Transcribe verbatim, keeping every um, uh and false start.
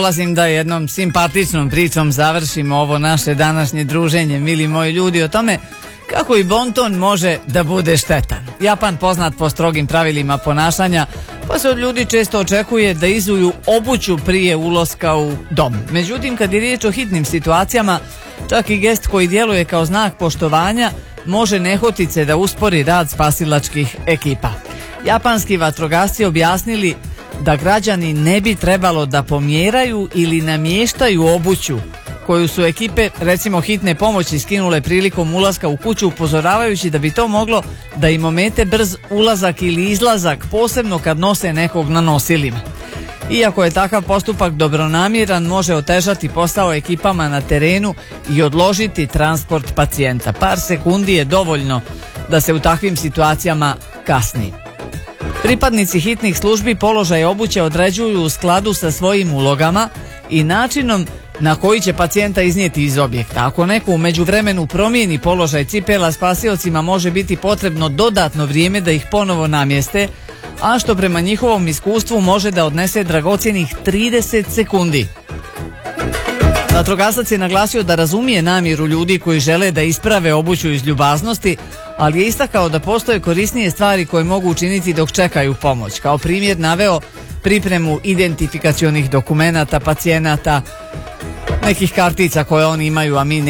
Dolazim da jednom simpatičnom pričom završimo ovo naše današnje druženje, mili moji ljudi, o tome kako i bonton može da bude štetan. Japan poznat po strogim pravilima ponašanja, pa se od ljudi često očekuje da izuju obuću prije ulaska u dom. Međutim, kad je riječ o hitnim situacijama, čak i gest koji djeluje kao znak poštovanja može nehotice da uspori rad spasilačkih ekipa. Japanski vatrogasci objasnili da građani ne bi trebalo da pomjeraju ili namještaju obuću koju su ekipe, recimo hitne pomoći, skinule prilikom ulaska u kuću, upozoravajući da bi to moglo da im omete brz ulazak ili izlazak, posebno kad nose nekog na nosilima. Iako je takav postupak dobronamjeran, može otežati posao ekipama na terenu i odložiti transport pacijenta. Par sekundi je dovoljno da se u takvim situacijama kasni. Pripadnici hitnih službi položaj obuće određuju u skladu sa svojim ulogama i načinom na koji će pacijenta iznijeti iz objekta. Ako neko u međuvremenu promijeni položaj cipela, spasiocima može biti potrebno dodatno vrijeme da ih ponovo namjeste, a što prema njihovom iskustvu može da odnese dragocjenih trideset sekundi. Vatrogasac je naglasio da razumije namjeru ljudi koji žele da isprave obuću iz ljubaznosti, ali je istakao da postoje korisnije stvari koje mogu učiniti dok čekaju pomoć. Kao primjer naveo pripremu identifikacionih dokumenata pacijenata, nekih kartica koje oni imaju, a mi